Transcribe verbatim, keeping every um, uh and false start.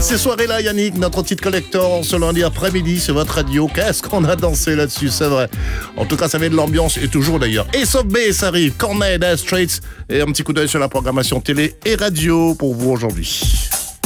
ces soirées-là, Yannick, notre titre collector ce lundi après-midi, c'est votre radio. Qu'est-ce qu'on a dansé là-dessus, c'est vrai. En tout cas, ça met de l'ambiance, et toujours d'ailleurs. Ace of Base arrive, Cornell, Dire Straits, et un petit coup d'œil sur la programmation télé et radio pour vous aujourd'hui.